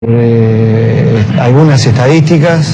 Algunas estadísticas,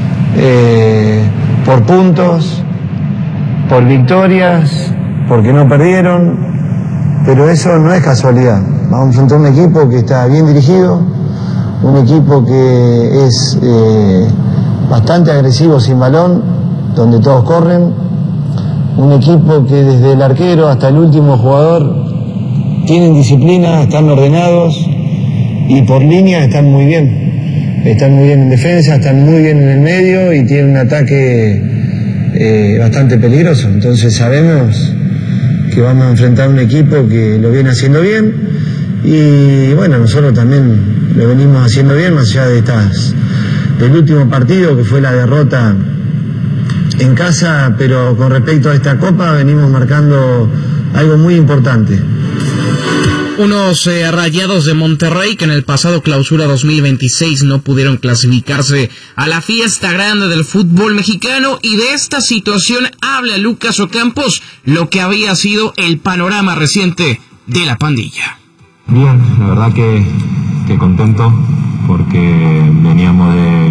por puntos, por victorias, porque no perdieron, pero eso no es casualidad. Vamos a enfrentar un equipo que está bien dirigido, un equipo que es bastante agresivo sin balón, donde todos corren, un equipo que desde el arquero hasta el último jugador tienen disciplina, están ordenados y por línea están muy bien. Están muy bien en defensa, están muy bien en el medio y tienen un ataque bastante peligroso. Entonces sabemos que vamos a enfrentar un equipo que lo viene haciendo bien y bueno, nosotros también lo venimos haciendo bien, más allá del último partido que fue la derrota en casa, pero con respecto a esta Copa venimos marcando algo muy importante. Unos Rayados de Monterrey que en el pasado Clausura 2026 no pudieron clasificarse a la fiesta grande del fútbol mexicano, y de esta situación habla Lucas Ocampos, lo que había sido el panorama reciente de la pandilla. Bien, la verdad que contento porque veníamos de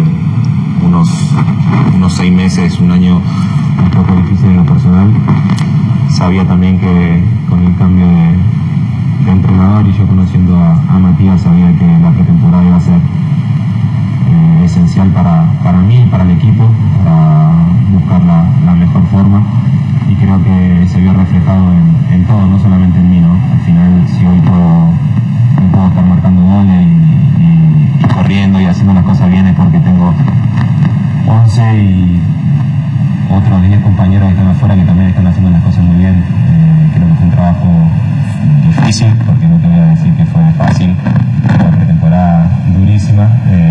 unos 6 meses, un año un poco difícil en lo personal. Sabía también que con el cambio de entrenador y yo conociendo a Matías sabía que la pretemporada iba a ser esencial para mí y para el equipo, para buscar la mejor forma, y creo que se vio reflejado en todo, no solamente en mí, ¿no? Al final, si hoy puedo estar marcando goles y corriendo y haciendo las cosas bien, es porque tengo 11 y otros 10 compañeros que están afuera que también están haciendo las cosas muy bien. Creo que fue un trabajo difícil, porque no te voy a decir que fue fácil, una pretemporada durísima,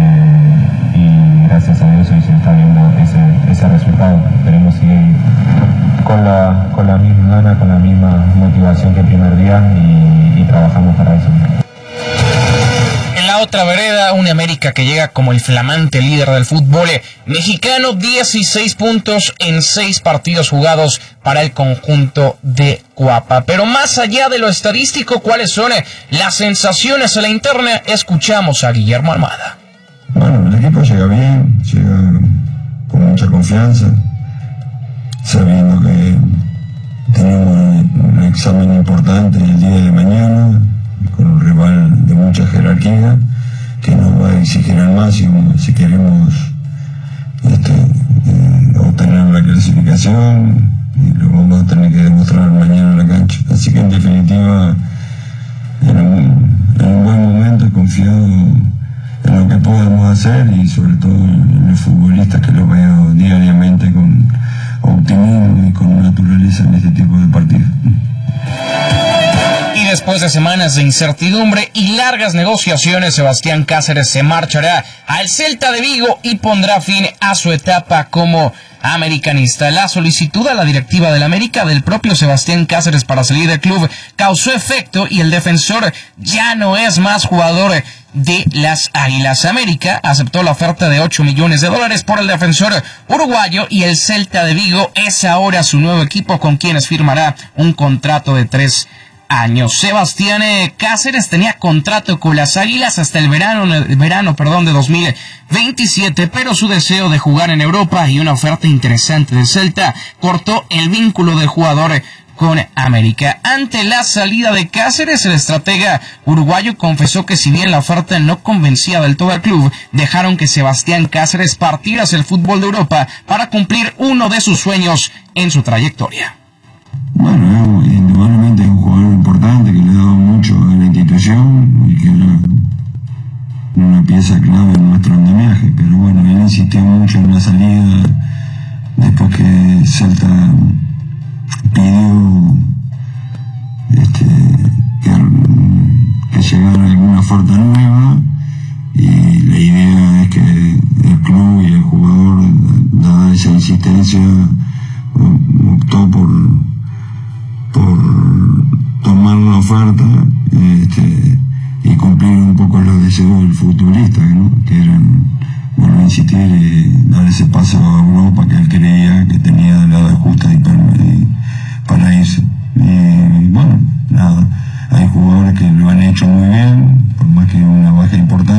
y gracias a Dios hoy se está viendo ese resultado. Esperemos seguir con la misma gana, con la misma motivación que el primer día, y trabajamos para eso. En la otra vereda, un América que llega como el flamante líder del fútbol mexicano, 16 puntos en 6 partidos jugados para el conjunto de Cuapa. Pero más allá de lo estadístico, ¿cuáles son las sensaciones a la interna? Escuchamos a Guillermo Almada. Bueno, el equipo llega bien, llega con mucha confianza, sabiendo que tenemos un examen importante el día de mañana, con un rival de mucha jerarquía, que nos va a exigir al máximo si queremos obtener la clasificación, y lo vamos a tener que demostrar mañana en la cancha. Así que en definitiva, en un buen momento, confiado en lo que podemos hacer y sobre todo en los futbolistas, que los veo diariamente con optimismo y con naturaleza en este tipo de partidos. Y después de semanas de incertidumbre y largas negociaciones, Sebastián Cáceres se marchará al Celta de Vigo y pondrá fin a su etapa como americanista. La solicitud a la directiva del América del propio Sebastián Cáceres para salir del club causó efecto y el defensor ya no es más jugador de las Águilas. América aceptó la oferta de $8 millones por el defensor uruguayo y el Celta de Vigo es ahora su nuevo equipo, con quienes firmará un contrato de 3 años. Sebastián Cáceres tenía contrato con las Águilas hasta el verano de 2027, pero su deseo de jugar en Europa y una oferta interesante de Celta cortó el vínculo del jugador con América. Ante la salida de Cáceres, el estratega uruguayo confesó que si bien la oferta no convencía del todo al club, dejaron que Sebastián Cáceres partiera hacia el fútbol de Europa para cumplir uno de sus sueños en su trayectoria. Bueno, indudablemente es un jugador importante que le ha dado mucho a la institución y que era una pieza clave en nuestro andamiaje, pero bueno, él insistió mucho en la salida después que Celta pidió que llegara alguna oferta nueva, y la idea es que el club y el jugador, dada esa insistencia, optó por tomar la oferta y cumplir un poco los deseos del futbolista, ¿no? Que eran, vuelvo a insistir, dar ese paso a Europa que él quería